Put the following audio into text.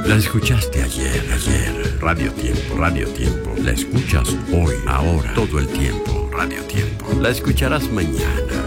La escuchaste ayer. Radio Tiempo. La escuchas hoy, ahora, todo el tiempo. Radio Tiempo. La escucharás mañana.